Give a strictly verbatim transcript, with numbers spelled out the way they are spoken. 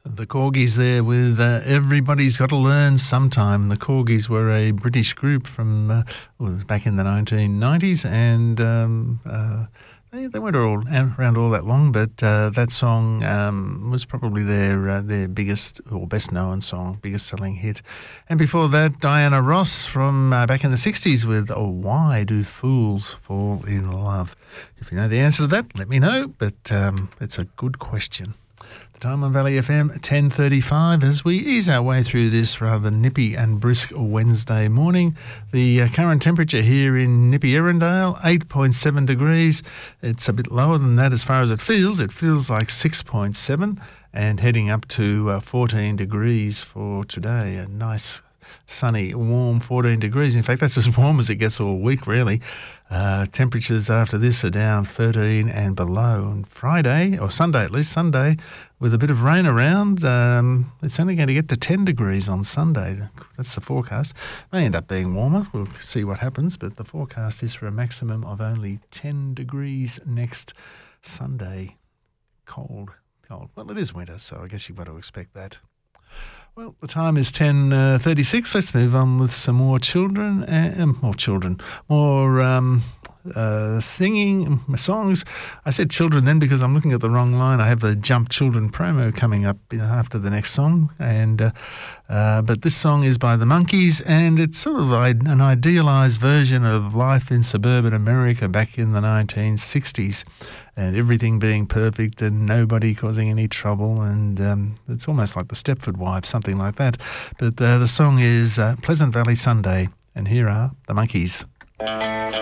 The Corgis there with uh, Everybody's Got to Learn Sometime. The Corgis were a British group from uh, well, back in the nineteen nineties, and um, uh, they, they weren't all around all that long, but uh, that song um, was probably their uh, their biggest or best known song, biggest selling hit. And before that, Diana Ross from uh, back in the sixties with oh, Why Do Fools Fall in Love? If you know the answer to that, let me know, but um, it's a good question. Time on Valley F M, ten thirty-five, as we ease our way through this rather nippy and brisk Wednesday morning. The uh, current temperature here in Nippy Erindale, eight point seven degrees. It's a bit lower than that as far as it feels. It feels like six point seven and heading up to uh, fourteen degrees for today. A nice, sunny, warm fourteen degrees. In fact, that's as warm as it gets all week, really. Uh, temperatures after this are down thirteen and below. On Friday, or Sunday at least, Sunday, with a bit of rain around, um, it's only going to get to ten degrees on Sunday. That's the forecast. May end up being warmer. We'll see what happens, but the forecast is for a maximum of only ten degrees next Sunday. Cold, cold. Well, it is winter, so I guess you've got to expect that. Well, the time is ten thirty-six. Let's move on with some more children, uh, more children, more um, uh, singing songs. I said children then because I'm looking at the wrong line. I have the Jump Children promo coming up after the next song, and uh, uh, but this song is by the Monkees, and it's sort of an idealised version of life in suburban America back in the nineteen sixties. And everything being perfect and nobody causing any trouble. And um, it's almost like the Stepford Wives, something like that. But uh, the song is uh, Pleasant Valley Sunday. And here are the Monkees.